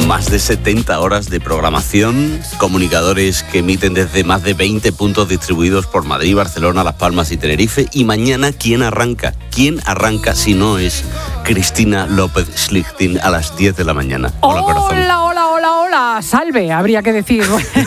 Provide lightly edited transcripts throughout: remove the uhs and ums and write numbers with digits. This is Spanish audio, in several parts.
Más de 70 horas de programación, comunicadores que emiten desde más de 20 puntos distribuidos por Madrid, Barcelona, Las Palmas y Tenerife. Y mañana, ¿quién arranca? ¿Quién arranca si no es Cristina López Schlichting a las 10 de la mañana? Hola, corazón. Hola, salve, habría que decir.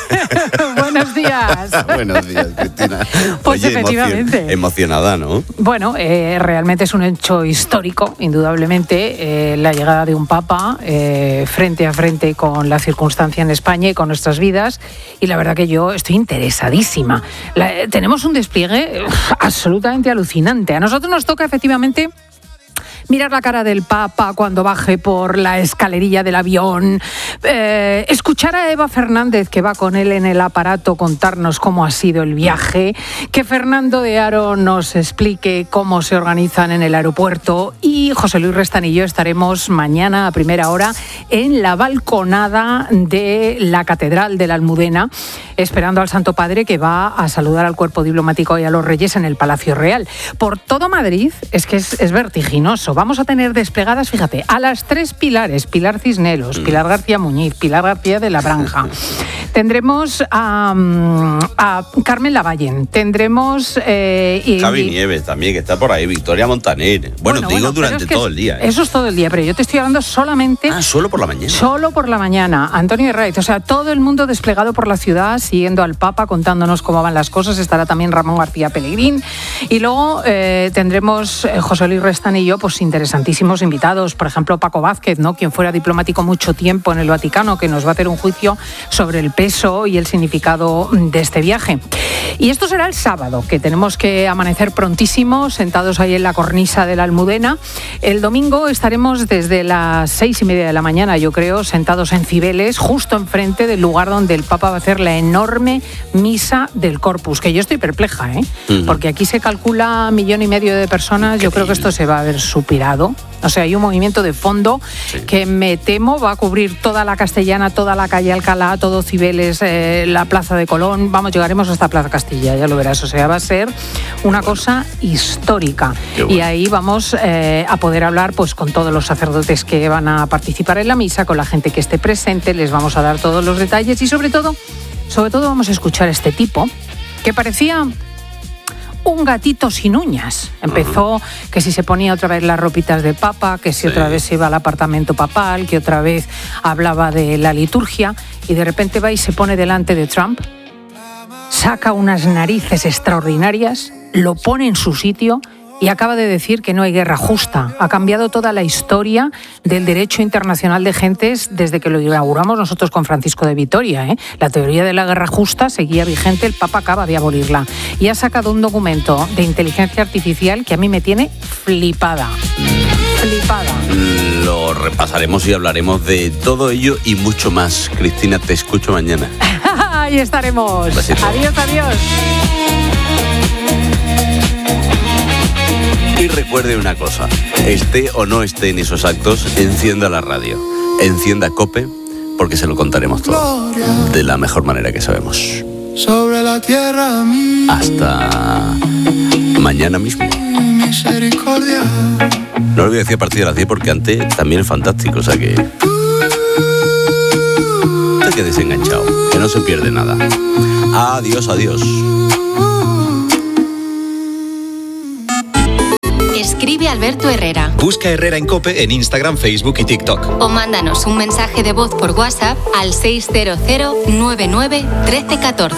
Buenos días. Buenos días, Cristina. Pues oye, efectivamente. Emocionada, ¿no? Bueno, realmente es un hecho histórico, indudablemente, la llegada de un papa frente a frente con la circunstancia en España y con nuestras vidas. Y la verdad que yo estoy interesadísima. Tenemos un despliegue absolutamente alucinante. A nosotros nos toca efectivamente mirar la cara del Papa cuando baje por la escalerilla del avión, escuchar a Eva Fernández, que va con él en el aparato, contarnos cómo ha sido el viaje, que Fernando de Aro nos explique cómo se organizan en el aeropuerto, y José Luis Restán y yo estaremos mañana a primera hora en la balconada de la Catedral de la Almudena, esperando al Santo Padre, que va a saludar al cuerpo diplomático y a los reyes en el Palacio Real. Por todo Madrid es que es vertiginoso. Vamos a tener desplegadas, fíjate, a las 3 pilares: Pilar Cisneros, Pilar García Muñiz, Pilar García de la Branja. Tendremos a Carmen Lavallen, tendremos... Javi Nieves también, que está por ahí, Victoria Montaner. Bueno, durante todo el día. Eso es todo el día, pero yo te estoy hablando solamente... solo por la mañana. Solo por la mañana. Antonio Herraiz, o sea, todo el mundo desplegado por la ciudad, siguiendo al Papa, contándonos cómo van las cosas. Estará también Ramón García Pellegrín. Y luego tendremos José Luis Restán y yo, pues interesantísimos invitados. Por ejemplo, Paco Vázquez, ¿no?, quien fuera diplomático mucho tiempo en el Vaticano, que nos va a hacer un juicio sobre el peso y el significado de este viaje. Y esto será el sábado, que tenemos que amanecer prontísimo, sentados ahí en la cornisa de la Almudena. El domingo estaremos desde las 6:30 de la mañana, yo creo, sentados en Cibeles, justo enfrente del lugar donde el Papa va a hacer la enorme misa del Corpus, que yo estoy perpleja, porque aquí se calcula 1,5 millones de personas. Yo creo que esto se va a ver supirado. O sea, hay un movimiento de fondo que me temo va a cubrir toda la Castellana, toda la calle Alcalá, todo Cibeles, la Plaza de Colón. Vamos, llegaremos hasta Plaza Castilla, ya lo verás. O sea, va a ser una cosa histórica. Bueno. Y ahí vamos a poder hablar pues con todos los sacerdotes que van a participar en la misa, con la gente que esté presente, les vamos a dar todos los detalles y sobre todo vamos a escuchar a este tipo que parecía un gatito sin uñas. Empezó que si se ponía otra vez las ropitas de papa, que si otra vez se iba al apartamento papal, que otra vez hablaba de la liturgia, y de repente va y se pone delante de Trump, saca unas narices extraordinarias, lo pone en su sitio y acaba de decir que no hay guerra justa. Ha cambiado toda la historia del derecho internacional de gentes desde que lo inauguramos nosotros con Francisco de Vitoria. La teoría de la guerra justa seguía vigente, el Papa acaba de abolirla. Y ha sacado un documento de inteligencia artificial que a mí me tiene flipada. Lo repasaremos y hablaremos de todo ello y mucho más. Cristina, te escucho mañana. Ahí estaremos. Besito. Adiós. Y recuerde una cosa, esté o no esté en esos actos, encienda la radio, encienda COPE, porque se lo contaremos todo, de la mejor manera que sabemos. Sobre la tierra, hasta mañana mismo. Misericordia. No lo voy a decir a partir de las 10 porque antes también es fantástico, o sea que... te quedes enganchado, que no se pierde nada. Adiós. Escribe Alberto Herrera. Busca Herrera en COPE en Instagram, Facebook y TikTok. O mándanos un mensaje de voz por WhatsApp al 600 99 13 14.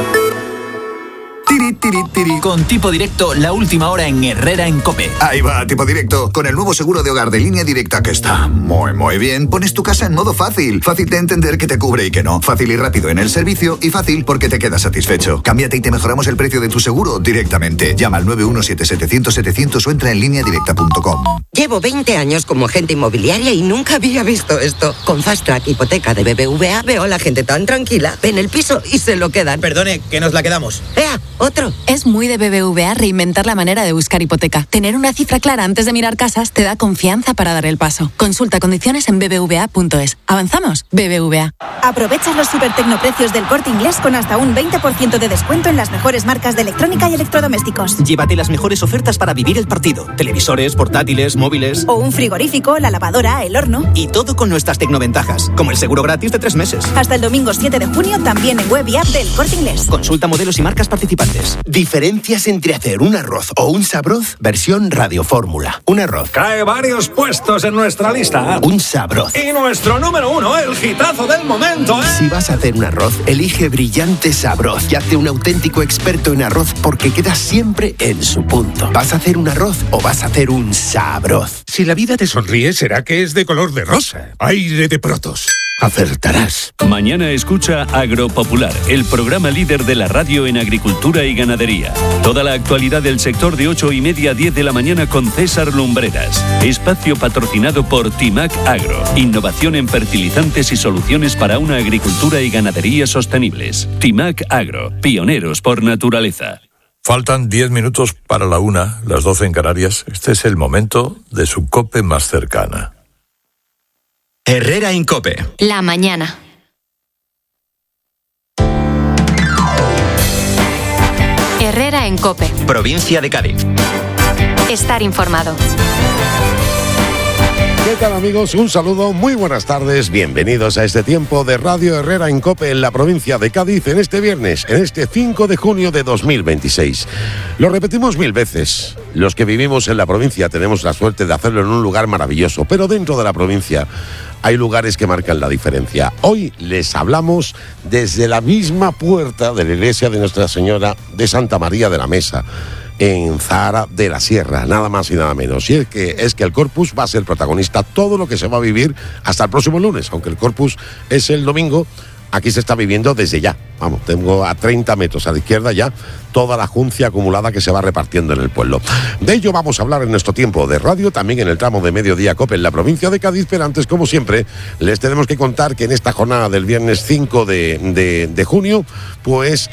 Con Tipo Directo, la última hora en Herrera en COPE. Ahí va, Tipo Directo. Con el nuevo seguro de hogar de Línea Directa, que está muy bien, pones tu casa en modo fácil. Fácil de entender que te cubre y que no. Fácil y rápido en el servicio y fácil porque te quedas satisfecho. Cámbiate y te mejoramos el precio de tu seguro directamente. Llama al 917-700-700 o entra en lineadirecta.com. Llevo 20 años como agente inmobiliaria y nunca había visto esto. Con Fast Track Hipoteca de BBVA veo a la gente tan tranquila. Ven el piso y se lo quedan. Perdone, que nos la quedamos. ¡Ea! ¡Otro! Es muy de BBVA reinventar la manera de buscar hipoteca. Tener una cifra clara antes de mirar casas te da confianza para dar el paso. Consulta condiciones en bbva.es. ¿Avanzamos? BBVA. Aprovecha los supertecnoprecios del Corte Inglés con hasta un 20% de descuento en las mejores marcas de electrónica y electrodomésticos. Llévate las mejores ofertas para vivir el partido. Televisores, portátiles, móviles. O un frigorífico, la lavadora, el horno. Y todo con nuestras tecnoventajas, como el seguro gratis de 3 meses. Hasta el domingo 7 de junio también en web y app del Corte Inglés. Consulta modelos y marcas participantes. Diferencias entre hacer un arroz o un sabroz, versión Radio Fórmula. Un arroz. Cae varios puestos en nuestra lista. Un sabroz. Y nuestro número 1, el hitazo del momento, ¿eh? Si vas a hacer un arroz, elige Brillante Sabroz y hazte un auténtico experto en arroz porque quedas siempre en su punto. ¿Vas a hacer un arroz o vas a hacer un sabroz? Si la vida te sonríe, será que es de color de rosa. Aire de Protos. Acertarás. Mañana escucha Agropopular, el programa líder de la radio en agricultura y ganadería. Toda la actualidad del sector de 8:30 a 10 de la mañana con César Lumbreras. Espacio patrocinado por Timac Agro. Innovación en fertilizantes y soluciones para una agricultura y ganadería sostenibles. Timac Agro, pioneros por naturaleza. Faltan 10 minutos para la 1, las 12 en Canarias. Este es el momento de su COPE más cercana. Herrera en COPE. La mañana. Herrera en COPE. Provincia de Cádiz. Estar informado. ¿Qué tal, amigos? Un saludo, muy buenas tardes, bienvenidos a este tiempo de Radio Herrera en COPE en la provincia de Cádiz en este viernes, en este 5 de junio de 2026. Lo repetimos 1000 veces, los que vivimos en la provincia tenemos la suerte de hacerlo en un lugar maravilloso, pero dentro de la provincia hay lugares que marcan la diferencia. Hoy les hablamos desde la misma puerta de la iglesia de Nuestra Señora de Santa María de la Mesa, en Zahara de la Sierra, nada más y nada menos. Y es que el Corpus va a ser protagonista todo lo que se va a vivir hasta el próximo lunes, aunque el Corpus es el domingo. Aquí se está viviendo desde ya. Vamos, tengo a 30 metros a la izquierda ya toda la juncia acumulada que se va repartiendo en el pueblo. De ello vamos a hablar en nuestro tiempo de radio, también en el tramo de mediodía COPE en la provincia de Cádiz, pero antes, como siempre, les tenemos que contar que en esta jornada del viernes 5 de junio, pues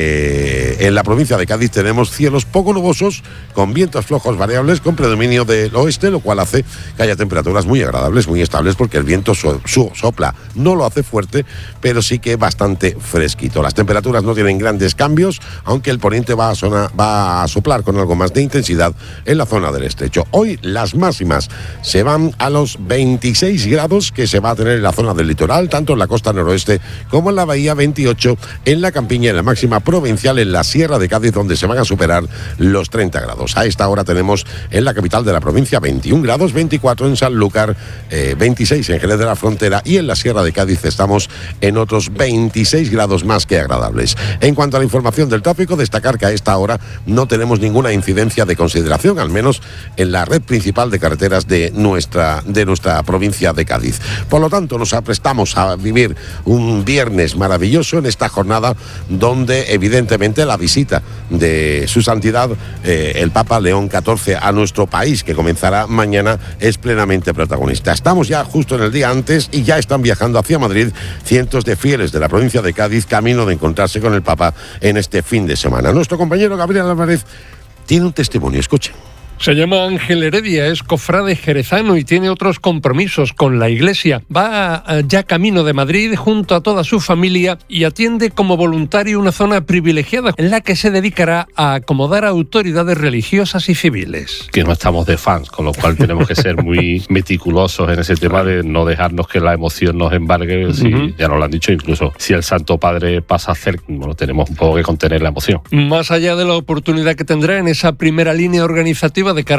en la provincia de Cádiz tenemos cielos poco nubosos, con vientos flojos variables, con predominio del oeste, lo cual hace que haya temperaturas muy agradables, muy estables, porque el viento sopla, no lo hace fuerte, pero sí que bastante fresquito. Las temperaturas no tienen grandes cambios, aunque el poniente va a soplar con algo más de intensidad en la zona del estrecho. Hoy las máximas se van a los 26 grados que se va a tener en la zona del litoral, tanto en la costa noroeste como en la bahía, 28 en la campiña y la máxima provincial en la Sierra de Cádiz, donde se van a superar los 30 grados. A esta hora tenemos en la capital de la provincia 21 grados, 24 en Sanlúcar, 26 en Jerez de la Frontera, y en la Sierra de Cádiz estamos en otros 26 grados más que agradables. En cuanto a la información del tráfico, destacar que a esta hora no tenemos ninguna incidencia de consideración, al menos en la red principal de carreteras de nuestra provincia de Cádiz. Por lo tanto, nos aprestamos a vivir un viernes maravilloso en esta jornada donde evidentemente la visita de su santidad el Papa León XIV a nuestro país, que comenzará mañana, es plenamente protagonista. Estamos ya justo en el día antes y ya están viajando hacia Madrid cientos de fieles de la provincia de Cádiz, camino de encontrarse con el Papa en este fin de semana. Nuestro compañero Gabriel Álvarez tiene un testimonio, escuchen. Se llama Ángel Heredia, es cofrade jerezano y tiene otros compromisos con la Iglesia. Va ya camino de Madrid junto a toda su familia y atiende como voluntario una zona privilegiada en la que se dedicará a acomodar a autoridades religiosas y civiles. Que no estamos de fans, con lo cual tenemos que ser muy meticulosos en ese tema de no dejarnos que la emoción nos embargue. Ya nos lo han dicho, incluso si el Santo Padre pasa a hacer, bueno, tenemos un poco que contener la emoción. Más allá de la oportunidad que tendrá en esa primera línea organizativa de cara